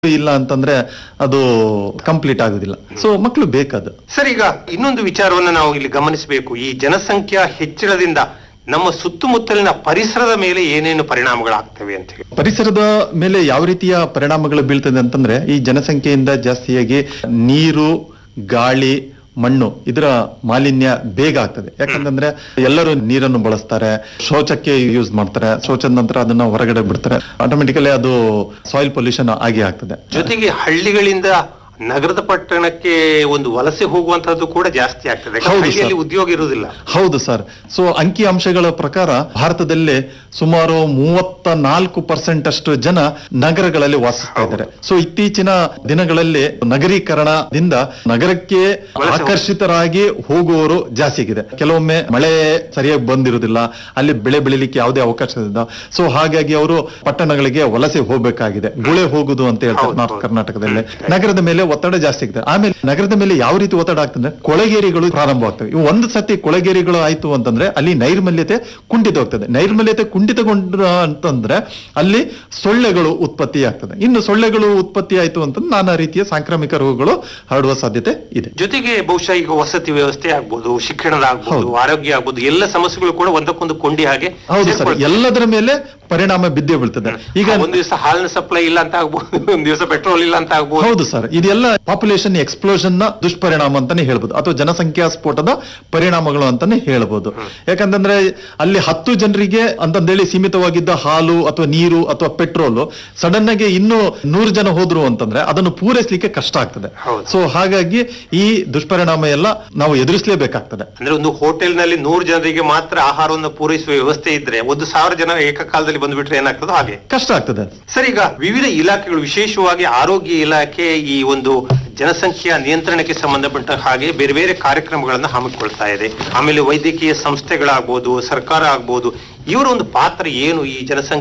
ಇಲ್ಲ ಅಂತಂದ್ರೆ ಅದು ಕಂಪ್ಲೀಟ್ ಆಗುದಿಲ್ಲ. ಸೊ ಮಕ್ಕಳು ಬೇಕದು. ಸರ್, ಈಗ ಇನ್ನೊಂದು ವಿಚಾರವನ್ನ ನಾವು ಇಲ್ಲಿ ಗಮನಿಸಬೇಕು. ಈ ಜನಸಂಖ್ಯಾ ಹೆಚ್ಚಳದಿಂದ ನಮ್ಮ ಸುತ್ತಮುತ್ತಲಿನ ಪರಿಸರದ ಮೇಲೆ ಏನೇನು ಪರಿಣಾಮಗಳಾಗ್ತವೆ ಅಂತ ಹೇಳಿ. ಪರಿಸರದ ಮೇಲೆ ಯಾವ ರೀತಿಯ ಪರಿಣಾಮಗಳು ಬೀಳ್ತದೆ ಅಂತಂದ್ರೆ, ಈ ಜನಸಂಖ್ಯೆಯಿಂದ ಜಾಸ್ತಿಯಾಗಿ ನೀರು, ಗಾಳಿ, ಮಣ್ಣು ಇದರ ಮಾಲಿನ್ಯ ಬೇಗ ಆಗ್ತದೆ. ಯಾಕಂತಂದ್ರೆ ಎಲ್ಲರೂ ನೀರನ್ನು ಬಳಸ್ತಾರೆ, ಶೌಚಕ್ಕೆ ಯೂಸ್ ಮಾಡ್ತಾರೆ, ಶೌಚದ ನಂತರ ಅದನ್ನ ಹೊರಗಡೆ ಬಿಡ್ತಾರೆ, ಆಟೋಮೆಟಿಕಲಿ ಅದು ಸಾಯಿಲ್ ಪೊಲ್ಯೂಷನ್ ಆಗಿ ಆಗ್ತದೆ. ಜೊತೆಗೆ ಹಳ್ಳಿಗಳಿಂದ ನಗರದ ಪಟ್ಟಣಕ್ಕೆ ಒಂದು ವಲಸೆ ಹೋಗುವಂತದ್ದು ಕೂಡ ಜಾಸ್ತಿ ಆಗ್ತದೆ. ಹಳ್ಳಿಯಲ್ಲಿ ಉದ್ಯೋಗ ಇರುವುದಿಲ್ಲ. ಹೌದು ಸರ್. ಸೊ ಅಂಕಿ ಅಂಶಗಳ ಪ್ರಕಾರ ಭಾರತದಲ್ಲಿ ಸುಮಾರು 34% ಅಷ್ಟು ಜನ ನಗರಗಳಲ್ಲಿ ವಾಸಿಸ್ತಾ ಇದ್ದಾರೆ. ಸೊ ಇತ್ತೀಚಿನ ದಿನಗಳಲ್ಲಿ ನಗರೀಕರಣದಿಂದ ನಗರಕ್ಕೆ ಆಕರ್ಷಿತರಾಗಿ ಹೋಗುವವರು ಜಾಸ್ತಿ ಆಗಿದೆ. ಕೆಲವೊಮ್ಮೆ ಮಳೆ ಸರಿಯಾಗಿ ಬಂದಿರುವುದಿಲ್ಲ, ಅಲ್ಲಿ ಬೆಳೆ ಬೆಳಿಲಿಕ್ಕೆ ಯಾವುದೇ ಅವಕಾಶ ಇಲ್ಲ. ಸೊ ಹಾಗಾಗಿ ಅವರು ಪಟ್ಟಣಗಳಿಗೆ ವಲಸೆ ಹೋಗಬೇಕಾಗಿದೆ, ಗುಳೆ ಹೋಗುದು ಅಂತ ಹೇಳ್ತಾರೆ ನಾರ್ತ್ ಕರ್ನಾಟಕದಲ್ಲಿ. ನಗರದ ಮೇಲೆ ಒತ್ತಡ ಜಾಸ್ತಿ ಆಗಿದೆ. ಆಮೇಲೆ ನಗರದ ಮೇಲೆ ಯಾವ ರೀತಿ ಒತ್ತಡ ಆಗ್ತದೆ, ಕೊಳೆಗೇರಿಗಳು ಪ್ರಾರಂಭವಾಗ್ತವೆ. ಇವು ಒಂದು ಸತಿ ಕೊಳೆಗೇರಿಗಳು ಆಯ್ತು ಅಂತಂದ್ರೆ ಅಲ್ಲಿ ನೈರ್ಮಲ್ಯತೆ ಕುಂಠಿತ ಹೋಗ್ತದೆ. ನೈರ್ಮಲ್ಯತೆ ಕುಂಠಿತಗೊಂಡ್ರ ಅಂತಂದ್ರೆ ಅಲ್ಲಿ ಸೊಳ್ಳೆಗಳು ಉತ್ಪತ್ತಿ ಆಗ್ತದೆ. ಇನ್ನು ಸೊಳ್ಳೆಗಳು ಉತ್ಪತ್ತಿ ಆಯ್ತು ಅಂತಂದ್ರೆ ನಾನಾ ರೀತಿಯ ಸಾಂಕ್ರಾಮಿಕ ರೋಗಗಳು ಹರಡುವ ಸಾಧ್ಯತೆ ಇದೆ. ಜೊತೆಗೆ ಬಹುಶಃ ಈಗ ವಸತಿ ವ್ಯವಸ್ಥೆ ಆಗ್ಬೋದು, ಶಿಕ್ಷಣದ ಆಗ್ಬೋದು, ಆರೋಗ್ಯ ಆಗ್ಬೋದು, ಎಲ್ಲ ಸಮಸ್ಯೆಗಳು ಕೂಡ ಒಂದಕ್ಕೊಂದು ಕೊಂಡಿ ಹಾಗೆ. ಹೌದು ಸರ್, ಎಲ್ಲದರ ಮೇಲೆ ಪರಿಣಾಮ ಬಿದ್ದೇ ಬೀಳ್ತದೆ. ಈಗ ಒಂದ್ ದಿವಸ ಹಾಲಿನ ಸಪ್ಲೈ ಇಲ್ಲ ಅಂತ ಆಗ್ಬೋದು, ಒಂದ್ ದಿವಸ ಪೆಟ್ರೋಲ್ ಇಲ್ಲ ಅಂತ ಆಗ್ಬೋದು. ಹೌದು ಸರ್, ಇದೆಲ್ಲ ಪಾಪ್ಯುಲೇಷನ್ ಎಕ್ಸ್ಪ್ಲೋಷನ್ ನ ದುಷ್ಪರಿಣಾಮ ಅಂತಾನೆ ಹೇಳ್ಬೋದು, ಅಥವಾ ಜನಸಂಖ್ಯಾ ಸ್ಫೋಟದ ಪರಿಣಾಮಗಳು ಅಂತಾನೆ ಹೇಳ್ಬೋದು. ಯಾಕಂತಂದ್ರೆ ಅಲ್ಲಿ 10 ಜನರಿಗೆ ಅಂತಂದೇಳಿ ಸೀಮಿತವಾಗಿದ್ದ ಹಾಲು ಅಥವಾ ನೀರು ಅಥವಾ ಪೆಟ್ರೋಲ್ ಸಡನ್ ಆಗಿ ಇನ್ನು 100 ಜನ ಹೋದ್ರು ಅಂತಂದ್ರೆ ಅದನ್ನು ಪೂರೈಸಲಿಕ್ಕೆ ಕಷ್ಟ ಆಗ್ತದೆ. ಸೊ ಹಾಗಾಗಿ ಈ ದುಷ್ಪರಿಣಾಮ ಎಲ್ಲ ನಾವು ಎದುರಿಸಲೇಬೇಕಾಗ್ತದೆ. ಅಂದ್ರೆ ಒಂದು ಹೋಟೆಲ್ ನಲ್ಲಿ 100 ಜನರಿಗೆ ಮಾತ್ರ ಆಹಾರವನ್ನು ಪೂರೈಸುವ ವ್ಯವಸ್ಥೆ ಇದ್ರೆ 1,000 ಜನ ಏಕಕಾಲದಲ್ಲಿ ಬಂದ್ಬಿಟ್ರೆ ಏನಾಗ್ತದೆ, ಹಾಗೆ ಕಷ್ಟ ಆಗ್ತದೆ. ಸರ್, ಈಗ ವಿವಿಧ ಇಲಾಖೆಗಳು, ವಿಶೇಷವಾಗಿ ಆರೋಗ್ಯ ಇಲಾಖೆ ಈ ಒಂದು ಜನಸಂಖ್ಯೆಯ ನಿಯಂತ್ರಣಕ್ಕೆ ಸಂಬಂಧಪಟ್ಟ ಹಾಗೆ ಬೇರೆ ಬೇರೆ ಕಾರ್ಯಕ್ರಮಗಳನ್ನ ಹಮ್ಮಿಕೊಳ್ತಾ ಇದೆ. ಆಮೇಲೆ ವೈದ್ಯಕೀಯ ಸಂಸ್ಥೆಗಳಾಗ್ಬೋದು, ಸರ್ಕಾರ ಆಗ್ಬೋದು, ಇವರ ಒಂದು ಪಾತ್ರ ಏನು ಈ ಜನಸಂಖ್ಯೆ